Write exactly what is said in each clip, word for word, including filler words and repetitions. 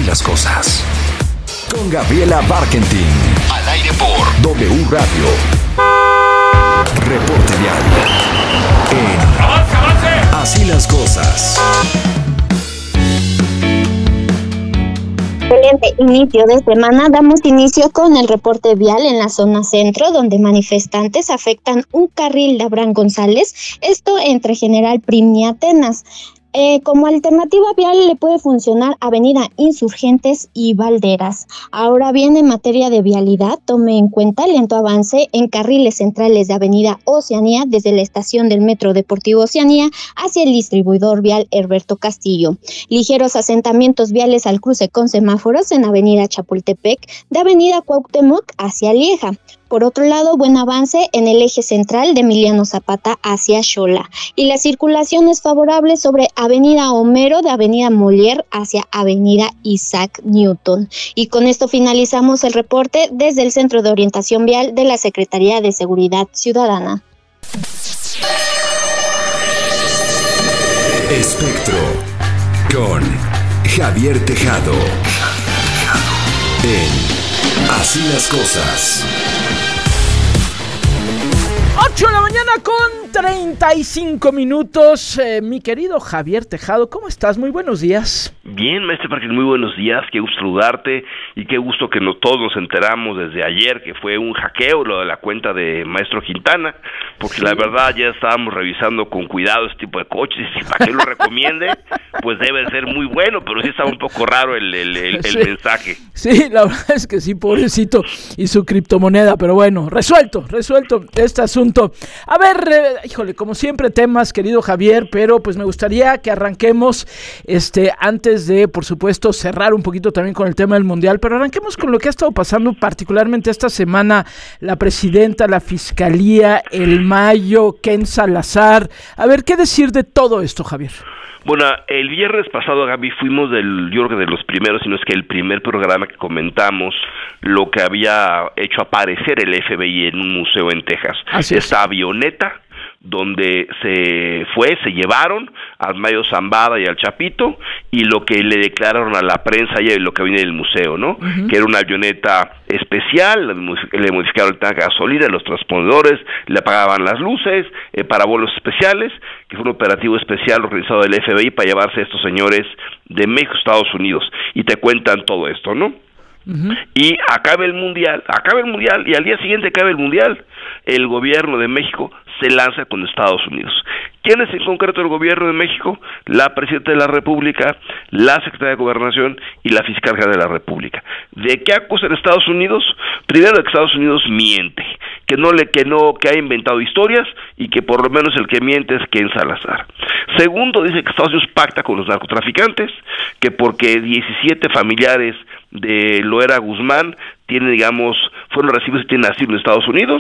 las cosas. Con Gabriela Barkentin. Al aire por W Radio. Reporte vial. En ¡Avance, avance! Así las cosas. Excelente inicio de semana. Damos inicio con el reporte vial en la zona centro, donde manifestantes afectan un carril de Abraham González, esto entre General Prim y Atenas. Eh, como alternativa vial le puede funcionar Avenida Insurgentes y Valderas. Ahora bien, en materia de vialidad, tome en cuenta el lento avance en carriles centrales de Avenida Oceanía desde la estación del Metro Deportivo Oceanía hacia el distribuidor vial Herberto Castillo. Ligeros asentamientos viales al cruce con semáforos en Avenida Chapultepec de Avenida Cuauhtémoc hacia Lieja. Por otro lado, buen avance en el eje central de Emiliano Zapata hacia Xola. Y la circulación es favorable sobre Avenida Homero de Avenida Molière hacia Avenida Isaac Newton. Y con esto finalizamos el reporte desde el Centro de Orientación Vial de la Secretaría de Seguridad Ciudadana. Espectro con Javier Tejado. En Así las cosas. ocho de la mañana con treinta y cinco minutos. Eh, mi querido Javier Tejado, ¿cómo estás? Muy buenos días. Bien, maestro Parque, muy buenos días. Qué gusto saludarte y qué gusto que no, todos nos enteramos desde ayer que fue un hackeo lo de la cuenta de Maestro Quintana, porque sí, la verdad ya estábamos revisando con cuidado este tipo de coches y para que lo recomiende, pues debe ser muy bueno, pero sí estaba un poco raro el, el, el, sí, el mensaje. Sí, la verdad es que sí, pobrecito, y su criptomoneda, pero bueno, resuelto, resuelto este asunto. A ver, eh, híjole, como siempre temas, querido Javier, pero pues me gustaría que arranquemos, este, antes de, por supuesto, cerrar un poquito también con el tema del Mundial, pero arranquemos con lo que ha estado pasando particularmente esta semana, la presidenta, la fiscalía, el Mayo, Ken Salazar. A ver, ¿qué decir de todo esto, Javier? Bueno, el viernes pasado, Gaby, fuimos del, yo creo que de los primeros, si no es que el primer programa que comentamos lo que había hecho aparecer el F B I en un museo en Texas. Así Esta es. avioneta donde se fue, se llevaron al Mayo Zambada y al Chapito, y lo que le declararon a la prensa y lo que viene del museo, ¿no? Uh-huh. Que era una avioneta especial, le modificaron el tanque de gasolina, los transpondedores, le apagaban las luces, eh, para vuelos especiales, que fue un operativo especial organizado del F B I para llevarse a estos señores de México a Estados Unidos, y te cuentan todo esto, ¿no? Uh-huh. Y acaba el mundial, acaba el mundial, y al día siguiente acaba el mundial, el gobierno de México se lanza con Estados Unidos. ¿Quién es en concreto el gobierno de México? La Presidenta de la República, la Secretaria de Gobernación y la Fiscal General de la República. ¿De qué acusan Estados Unidos? Primero, de que Estados Unidos miente, que no le que no que ha inventado historias y que por lo menos el que miente es Ken Salazar. Segundo, dice que Estados Unidos pacta con los narcotraficantes, que porque diecisiete familiares de Loera Guzmán tienen, digamos, fueron recibidos y tienen asilo en Estados Unidos,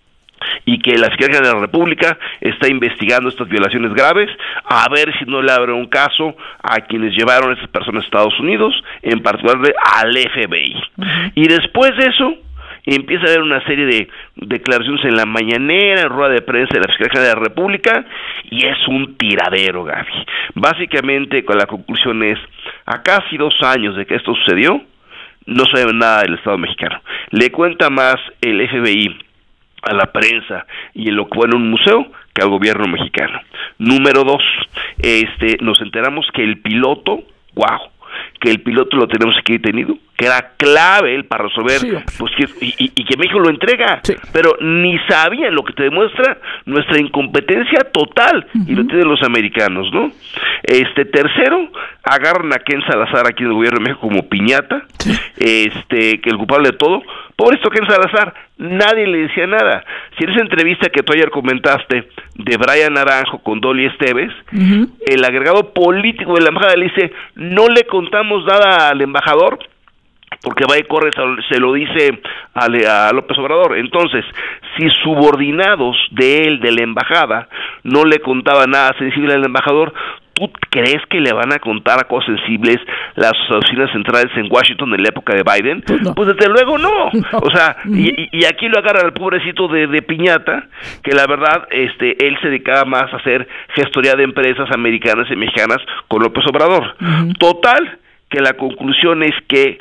y que la Fiscalía de la República está investigando estas violaciones graves, a ver si no le abre un caso a quienes llevaron a estas personas a Estados Unidos, en particular de, al F B I. Uh-huh. Y después de eso, empieza a haber una serie de declaraciones en la mañanera, en rueda de prensa de la Fiscalía de la República, y es un tiradero, Gaby. Básicamente, con la conclusión es, a casi dos años de que esto sucedió, no saben nada del Estado mexicano. Le cuenta más el F B I a la prensa y en lo que fue en un museo que al gobierno mexicano. Número dos, este, nos enteramos que el piloto, wow, que el piloto lo tenemos aquí detenido, que era clave él para resolver, sí, pues que, y, y que México lo entrega, sí, pero ni sabían, lo que te demuestra nuestra incompetencia total, uh-huh, y lo tienen los americanos, ¿no? Este, tercero, agarran a Ken Salazar aquí en el gobierno de México como piñata, sí, este, que el culpable de todo. Por esto Ken Salazar, nadie le decía nada. Si en esa entrevista que tú ayer comentaste de Brian Naranjo con Dolly Esteves, uh-huh, el agregado político de la embajada le dice, no le contamos nada al embajador, porque va y corre, se lo dice a, a López Obrador. Entonces, si subordinados de él, de la embajada, no le contaban nada sensible al embajador, ¿tú crees que le van a contar a cosas sensibles las oficinas centrales en Washington en la época de Biden? Pues, no. pues desde luego no. no. O sea, uh-huh, y, y aquí lo agarra al pobrecito de, de piñata, que la verdad, este, él se dedicaba más a hacer gestoría de empresas americanas y mexicanas con López Obrador. Uh-huh. Total, que la conclusión es que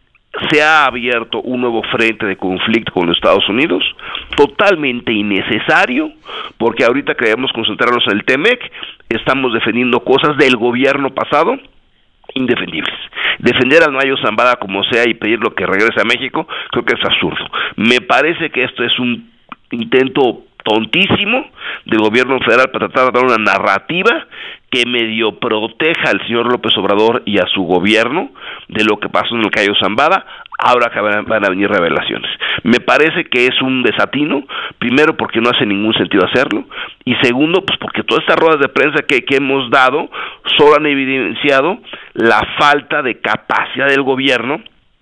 se ha abierto un nuevo frente de conflicto con los Estados Unidos, totalmente innecesario, porque ahorita queremos concentrarnos en el T-M E C, estamos defendiendo cosas del gobierno pasado, indefendibles. Defender al Mayo Zambada como sea y pedirlo que regrese a México, creo que es absurdo. Me parece que esto es un intento tontísimo del gobierno federal para tratar de dar una narrativa que medio proteja al señor López Obrador y a su gobierno de lo que pasó en el Cayo Zambada, ahora que van, van a venir revelaciones. Me parece que es un desatino, primero porque no hace ningún sentido hacerlo, y segundo, pues porque todas estas ruedas de prensa que, que hemos dado solo han evidenciado la falta de capacidad del gobierno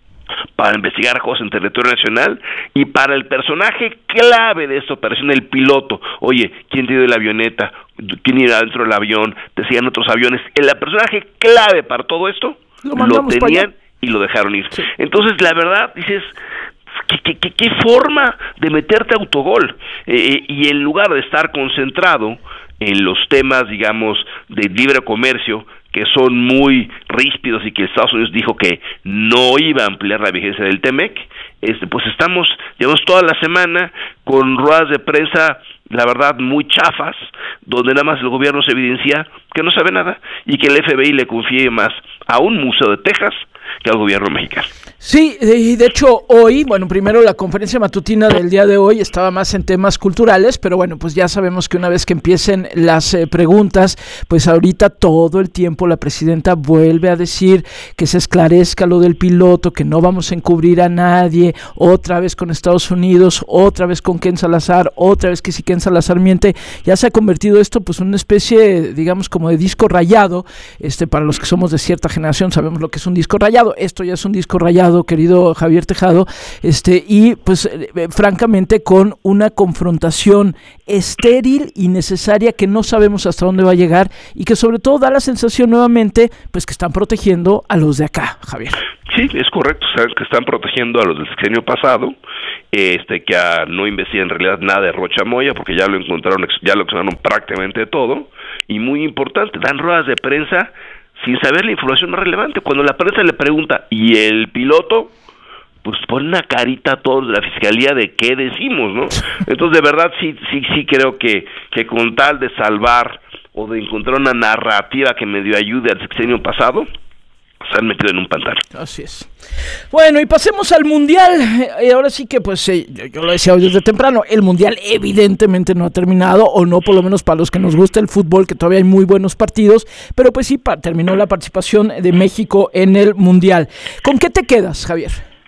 para investigar cosas en territorio nacional y para el personaje clave de esta operación, el piloto. Oye, ¿quién te dio la avioneta? ¿Quién iba dentro del avión? ¿Te siguen otros aviones? El personaje clave para todo esto lo, lo tenían y lo dejaron ir. Sí. Entonces, la verdad, dices, ¿qué, qué, qué, qué forma de meterte autogol? Eh, y en lugar de estar concentrado en los temas, digamos, de libre comercio, que son muy ríspidos y que Estados Unidos dijo que no iba a ampliar la vigencia del T M E C, este, pues estamos, llevamos toda la semana con ruedas de prensa, la verdad, muy chafas, donde nada más el gobierno se evidencia que no sabe nada y que el F B I le confíe más a un museo de Texas que al gobierno mexicano. Sí, y de hecho hoy, bueno, primero la conferencia matutina del día de hoy estaba más en temas culturales, pero bueno, pues ya sabemos que una vez que empiecen las eh, preguntas, pues ahorita todo el tiempo la presidenta vuelve a decir que se esclarezca lo del piloto, que no vamos a encubrir a nadie, otra vez con Estados Unidos, otra vez con Ken Salazar, otra vez que si Ken Salazar miente. Ya se ha convertido esto pues en una especie, digamos, como de disco rayado. Este, para los que somos de cierta generación sabemos lo que es un disco rayado. Esto ya es un disco rayado, querido Javier Tejado, este, y pues eh, francamente con una confrontación estéril y necesaria que no sabemos hasta dónde va a llegar y que sobre todo da la sensación nuevamente pues que están protegiendo a los de acá, Javier. Sí, es correcto, o sea, que están protegiendo a los del sexenio pasado, este, que a, no investigan en realidad nada de Rocha Moya, porque ya lo encontraron, ya lo exoneraron prácticamente todo, y muy importante, dan ruedas de prensa sin saber la información más relevante. Cuando la prensa le pregunta, ¿y el piloto? Pues pone una carita a todos de la fiscalía de qué decimos, ¿no? Entonces, de verdad, sí, sí, sí creo que, que con tal de salvar o de encontrar una narrativa que medio ayude al sexenio pasado, se han metido en un pantano. Así es. Bueno, y pasemos al Mundial. Y ahora sí que, pues, eh, yo, yo lo decía hoy desde temprano, el Mundial evidentemente no ha terminado, o no, por lo menos para los que nos gusta el fútbol, que todavía hay muy buenos partidos, pero pues sí, pa- terminó la participación de México en el Mundial. ¿Con qué te quedas, Javier?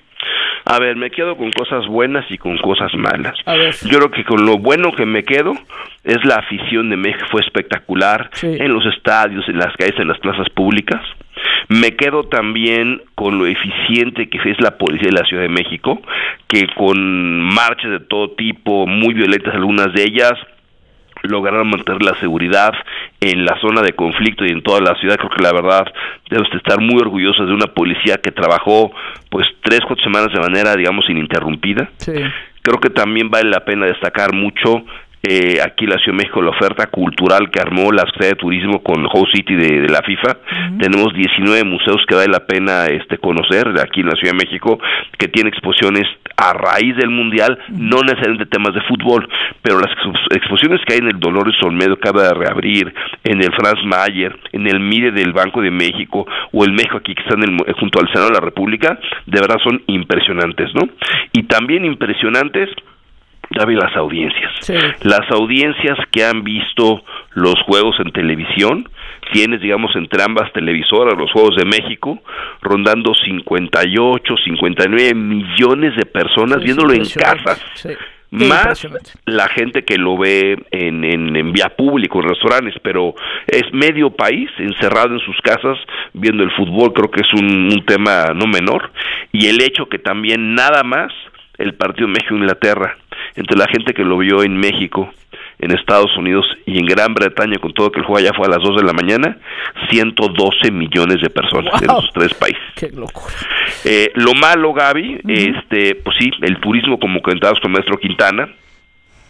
A ver, me quedo con cosas buenas y con cosas malas. A ver. Yo creo que con lo bueno que me quedo es la afición de México, fue espectacular, sí, en los estadios, en las calles, en las plazas públicas. Me quedo también con lo eficiente que es la policía de la Ciudad de México, que con marchas de todo tipo, muy violentas algunas de ellas, lograron mantener la seguridad en la zona de conflicto y en toda la ciudad. Creo que la verdad debemos estar muy orgullosos de una policía que trabajó pues tres, cuatro semanas de manera, digamos, ininterrumpida. Sí. Creo que también vale la pena destacar mucho eh, aquí en la Ciudad de México la oferta cultural que armó la Secretaría de Turismo con el Host City de, de la FIFA. Uh-huh. Tenemos diecinueve museos que vale la pena este conocer aquí en la Ciudad de México, que tienen exposiciones a raíz del Mundial, no necesariamente temas de fútbol, pero las exposiciones que hay en el Dolores Olmedo que acaba de reabrir, en el Franz Mayer, en el MIDE del Banco de México, o el México aquí que está en el, junto al Senado de la República, de verdad son impresionantes, ¿no? Y también impresionantes, Gaby, las audiencias. Sí. Las audiencias que han visto los juegos en televisión, tienes, digamos, entre ambas televisoras, los Juegos de México, rondando cincuenta y ocho, cincuenta y nueve millones de personas sí, viéndolo en casas. Sí. Más la gente que lo ve en, en, en vía pública, en restaurantes, pero es medio país encerrado en sus casas viendo el fútbol. Creo que es un, un tema no menor. Y el hecho que también nada más el partido México-Inglaterra, entre la gente que lo vio en México, en Estados Unidos y en Gran Bretaña, con todo que el juego ya fue a las dos de la mañana, ciento doce millones de personas. Wow. En esos tres países. Qué locura. Eh, lo malo, Gaby, uh-huh. este, pues sí, el turismo, como comentabas con el maestro Quintana,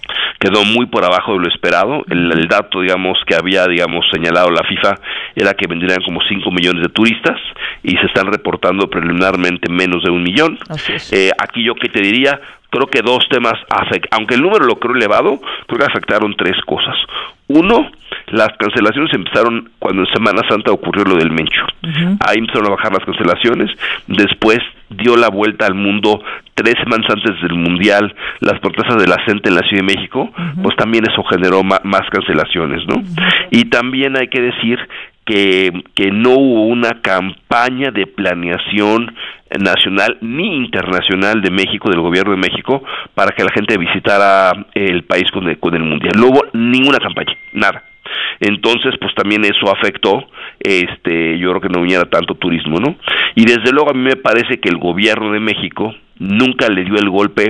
quedó muy por abajo de lo esperado. El, el dato, digamos, que había, digamos, señalado la FIFA era que vendrían como cinco millones de turistas y se están reportando preliminarmente menos de un millón. Así es. Eh, aquí yo qué te diría, creo que dos temas afectan, aunque el número lo creo elevado, creo que afectaron tres cosas. Uno, las cancelaciones empezaron cuando en Semana Santa ocurrió lo del Mencho. Uh-huh. Ahí empezaron a bajar las cancelaciones. Después dio la vuelta al mundo tres semanas antes del Mundial, las protestas de la gente en la Ciudad de México, uh-huh. pues también eso generó ma- más cancelaciones, ¿no? Uh-huh. Y también hay que decir que, que no hubo una campaña de planeación nacional ni internacional de México, del gobierno de México, para que la gente visitara el país con el, con el Mundial. No hubo ninguna campaña, nada. Entonces, pues también eso afectó, este, yo creo que no viniera tanto turismo, ¿no? Y desde luego a mí me parece que el gobierno de México nunca le dio el golpe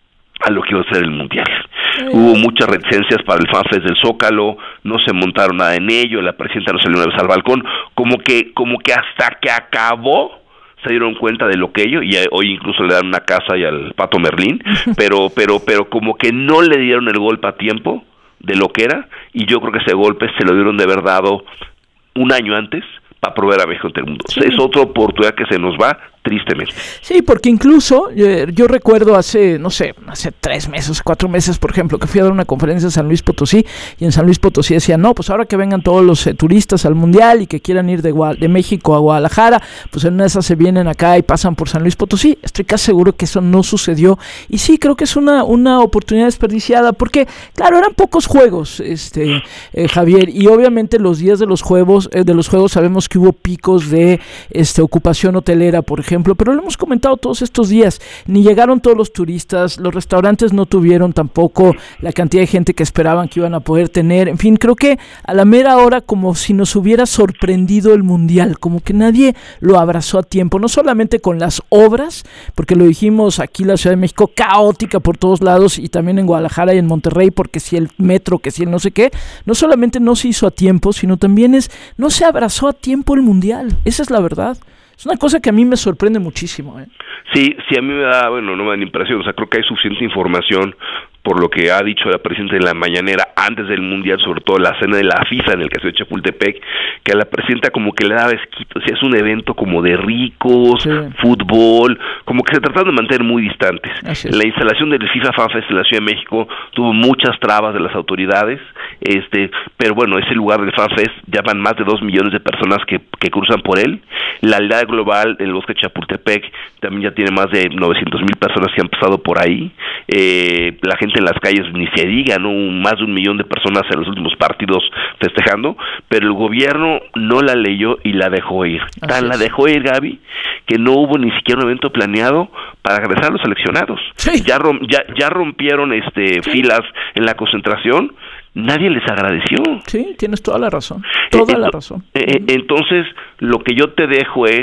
a lo que iba a ser el Mundial. Eh. Hubo muchas reticencias para el FanFest del Zócalo, no se montaron nada en ello, la presidenta no salió una vez al balcón, como que, como que hasta que acabó se dieron cuenta de lo que ello, y hoy incluso le dan una casa y al Pato Merlín, pero, pero, pero como que no le dieron el golpe a tiempo de lo que era, y yo creo que ese golpe se lo dieron de haber dado un año antes para proveer a México ante el mundo. Sí. Es otra oportunidad que se nos va tristemente. Sí, porque incluso eh, yo recuerdo hace, no sé, hace tres meses, cuatro meses, por ejemplo, que fui a dar una conferencia en San Luis Potosí, y en San Luis Potosí decían, no, pues ahora que vengan todos los eh, turistas al Mundial y que quieran ir de, Gua- de México a Guadalajara, pues en esas se vienen acá y pasan por San Luis Potosí. Estoy casi seguro que eso no sucedió, y sí, creo que es una, una oportunidad desperdiciada, porque, claro, eran pocos juegos, este eh, Javier, y obviamente los días de los juegos, eh, de los juegos sabemos que hubo picos de este ocupación hotelera, por ejemplo, pero lo hemos comentado todos estos días, ni llegaron todos los turistas, los restaurantes no tuvieron tampoco la cantidad de gente que esperaban que iban a poder tener, en fin, creo que a la mera hora como si nos hubiera sorprendido el Mundial, como que nadie lo abrazó a tiempo, no solamente con las obras, porque lo dijimos aquí en la Ciudad de México, caótica por todos lados, y también en Guadalajara y en Monterrey, porque si el metro, que si el no sé qué, no solamente no se hizo a tiempo, sino también es, no se abrazó a tiempo el Mundial, esa es la verdad. Es una cosa que a mí me sorprende muchísimo, ¿eh? Sí, sí, a mí me da, bueno, no me da la impresión, o sea, creo que hay suficiente información por lo que ha dicho la presidenta en la mañanera antes del Mundial, sobre todo la cena de la FIFA en el Castillo de Chapultepec, que a la presidenta como que le daba esquito, o sea, es un evento como de ricos, sí. Fútbol, como que se trataron de mantener muy distantes. La instalación del FIFA FanFest en la Ciudad de México tuvo muchas trabas de las autoridades, este, pero bueno, ese lugar del FanFest ya van más de dos millones de personas que, que cruzan por él. La aldea global del bosque de Chapultepec también ya tiene más de novecientos mil personas que han pasado por ahí. Eh, la gente en las calles ni se diga, ¿no? Más de un millón de personas en los últimos partidos festejando, pero el gobierno no la leyó y la dejó ir. Tan la dejó ir, Gaby, que no hubo ni siquiera un evento planeado para regresar a los seleccionados. Sí. Ya, rom- ya, ya rompieron este sí. filas en la concentración. Nadie les agradeció. Sí, tienes toda la razón, toda eh, la razón. Eh, entonces, lo que yo te dejo es,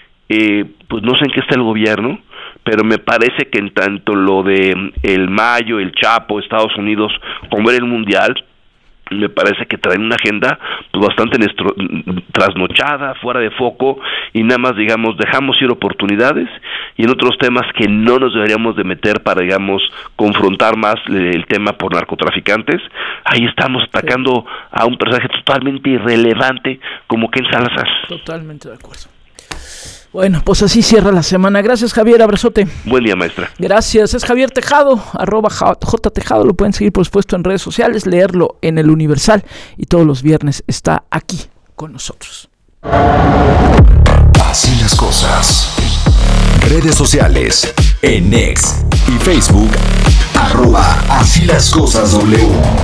eh, pues no sé en qué está el gobierno, pero me parece que en tanto lo de el Mayo, el Chapo, Estados Unidos, como era el Mundial, me parece que traen una agenda pues bastante nestro, trasnochada, fuera de foco, y nada más, digamos, dejamos ir oportunidades, y en otros temas que no nos deberíamos de meter para, digamos, confrontar más el tema por narcotraficantes, ahí estamos atacando sí. a un personaje totalmente irrelevante como Ken Salazar. Totalmente de acuerdo. Bueno, pues así cierra la semana. Gracias, Javier, abrazote. Buen día, maestra. Gracias, es Javier Tejado, arroba J Tejado, lo pueden seguir por supuesto en redes sociales, leerlo en El Universal, y todos los viernes está aquí con nosotros. Así las cosas. Redes sociales, en X y Facebook, arroba Así las cosas W.